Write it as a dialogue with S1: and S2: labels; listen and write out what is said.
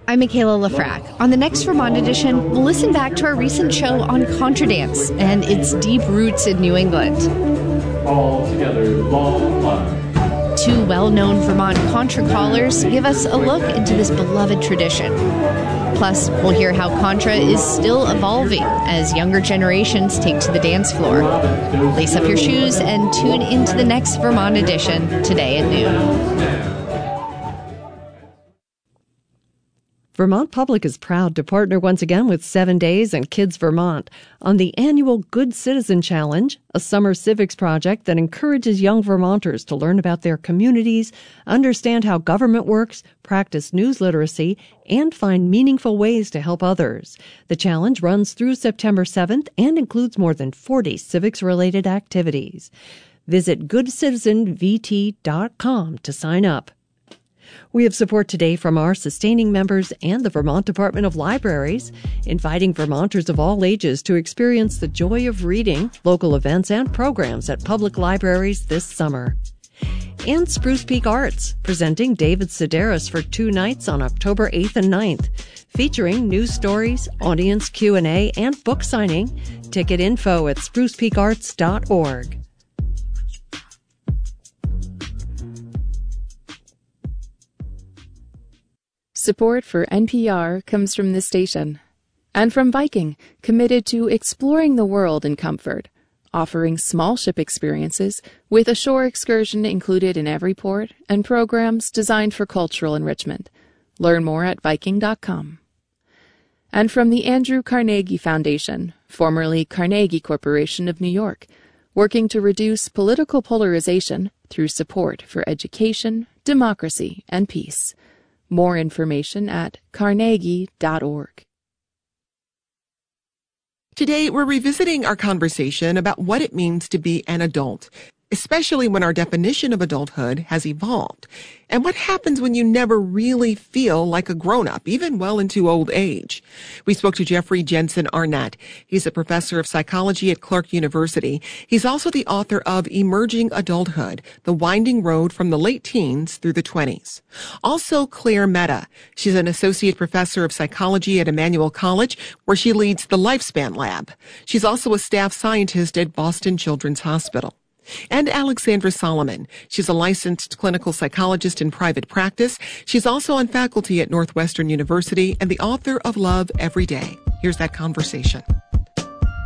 S1: I'm Michaela Lafrac. On the next Vermont edition, we'll listen back to our recent show on contra dance and its deep roots in New England.
S2: All together, long line.
S1: Two well-known Vermont contra callers give us a look into this beloved tradition. Plus, we'll hear how contra is still evolving as younger generations take to the dance floor. Lace up your shoes and tune into the next Vermont edition today at noon.
S3: Vermont Public is proud to partner once again with 7 Days and Kids Vermont on the annual Good Citizen Challenge, a summer civics project that encourages young Vermonters to learn about their communities, understand how government works, practice news literacy, and find meaningful ways to help others. The challenge runs through September 7th and includes more than 40 civics-related activities. Visit goodcitizenvt.com to sign up. We have support today from our sustaining members and the Vermont Department of Libraries, inviting Vermonters of all ages to experience the joy of reading, local events, and programs at public libraries this summer. And Spruce Peak Arts, presenting David Sedaris for 2 nights on October 8th and 9th, featuring news stories, audience Q&A, and book signing. Ticket info at sprucepeakarts.org.
S4: Support for NPR comes from this station and from Viking, committed to exploring the world in comfort, offering small ship experiences with a shore excursion included in every port and programs designed for cultural enrichment. Learn more at Viking.com. And from the Andrew Carnegie Foundation, formerly Carnegie Corporation of New York, working to reduce political polarization through support for education, democracy, and peace. More information at carnegie.org.
S5: Today, we're revisiting our conversation about what it means to be an adult, especially when our definition of adulthood has evolved, and what happens when you never really feel like a grown-up, even well into old age. We spoke to Jeffrey Jensen Arnett. He's a professor of psychology at Clark University. He's also the author of Emerging Adulthood, The Winding Road from the Late Teens Through the 20s. Also, Claire Mehta. She's an associate professor of psychology at Emmanuel College, where she leads the Lifespan Lab. She's also a staff scientist at Boston Children's Hospital. And Alexandra Solomon. She's a licensed clinical psychologist in private practice. She's also on faculty at Northwestern University and the author of Love Every Day. Here's that conversation.